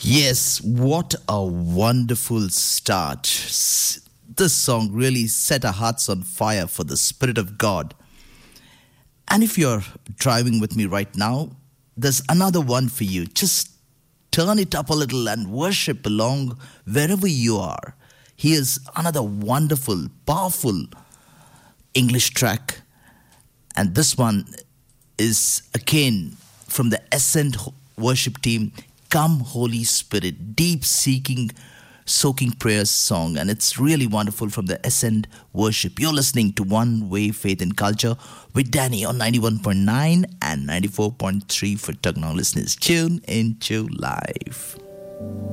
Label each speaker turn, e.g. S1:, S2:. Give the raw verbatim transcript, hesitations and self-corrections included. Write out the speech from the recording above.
S1: Yes, what a wonderful start. S- This song really set our hearts on fire for the Spirit of God. And if you're driving with me right now, there's another one for you. Just turn it up a little and worship along wherever you are. Here's another wonderful, powerful English track. And this one is again from the Ascent worship team, Come Holy Spirit, deep seeking, soaking prayers song. And it's really wonderful from the Ascent worship. You're listening to One Way Faith and Culture with Danny on ninety-one point nine and ninety-four point three for Tugnaw listeners. Tune into live.